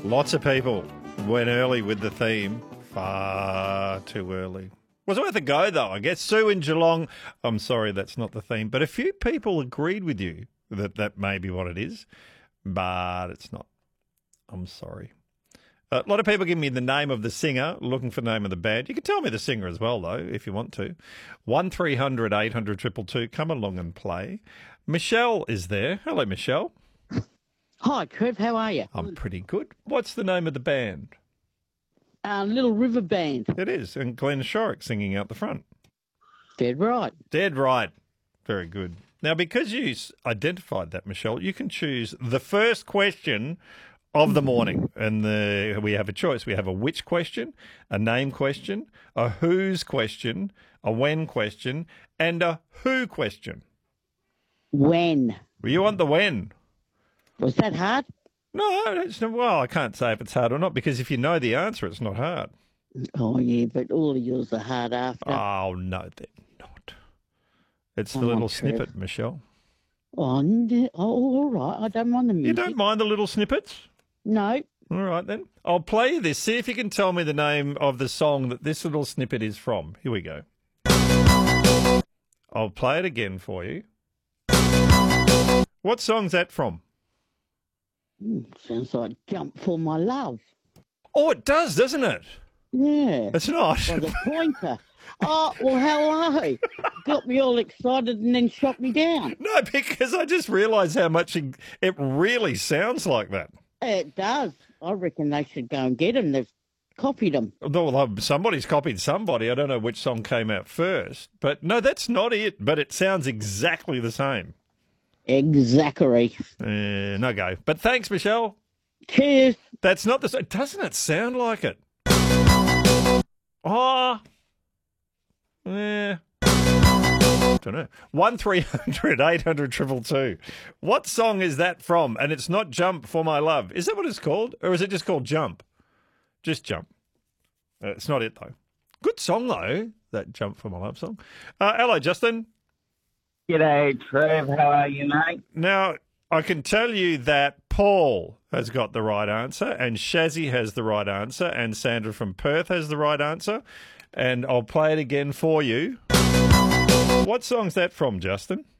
Lots of people went early with the theme. Far too early. Was worth a go, though, I guess. Sue in Geelong. I'm sorry, that's not the theme. But a few people agreed with you that that may be what it is. But it's not. I'm sorry. A lot of people give me the name of the singer, looking for the name of the band. You can tell me the singer as well, though, if you want to. 1300 800 222. Come along and play. Michelle is there. Hello, Michelle. Hi, Trev. How are you? I'm pretty good. What's the name of the band? Little River Band. It is. And Glenn Shorrock singing out the front. Dead right. Dead right. Very good. Now, because you identified that, Michelle, you can choose the first question of the morning. And we have a choice. We have a which question, a name question, a whose question, a when question, and a who question. When? Well, you want the when. Was that hard? No, it's not. Well, I can't say if it's hard or not, because if you know the answer, it's not hard. Oh, yeah, but all of yours are hard after. Oh, no, they're not. It's the little Trev. snippet, Michelle. Oh, all right. I don't mind the music. You don't mind the little snippets? No. All right, then. I'll play you this. See if you can tell me the name of the song that this little snippet is from. Here we go. I'll play it again for you. What song's that from? Sounds like Jump for My Love. Oh, it does, doesn't it? Yeah. It's not. By the Pointer. Oh, well, hello. Got me all excited and then shot me down. No, because I just realised how much it really sounds like that. It does. I reckon they should go and get them. They've copied them. Well, somebody's copied somebody. I don't know which song came out first. But no, that's not it. But it sounds exactly the same. Exactly. No go. But thanks, Michelle. Cheers. That's not the same. Doesn't it sound like it? Oh. Yeah. Don't know. 1300 800 222. What song is that from? And it's not Jump for My Love. Is that what it's called? Or is it just called Jump? Just Jump. It's not it, though. Good song, though, that Jump for My Love song. Hello, Justin. G'day, Trev. How are you, mate? Now, I can tell you that Paul has got the right answer, and Shazzy has the right answer, and Sandra from Perth has the right answer. And I'll play it again for you. What song's that from, Justin?